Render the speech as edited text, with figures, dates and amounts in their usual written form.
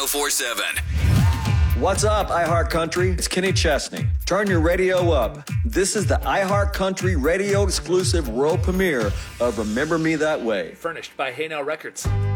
1047. What's up, iHeart Country? It's Kenny Chesney. Turn your radio up. This is the iHeart Country radio exclusive world premiere of Remember Me That Way. Furnished by Hey Now Records.